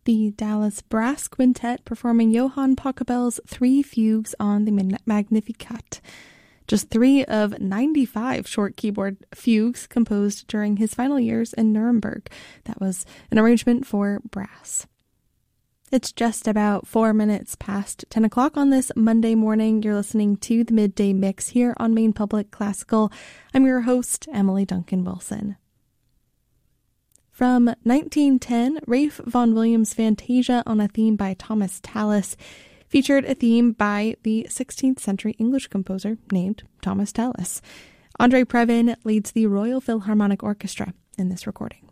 the Dallas Brass Quintet performing Johann Pachelbel's 3 fugues on the Magnificat. Just 3 of 95 short keyboard fugues composed during his final years in Nuremberg. That was an arrangement for brass. It's just about 4 minutes past 10 o'clock on this Monday morning. You're listening to the Midday Mix here on Maine Public Classical. I'm your host, Emily Duncan Wilson. From 1910, Ralph Vaughan Williams' Fantasia on a Theme by Thomas Tallis featured a theme by the 16th century English composer named Thomas Tallis. Andre Previn leads the Royal Philharmonic Orchestra in this recording.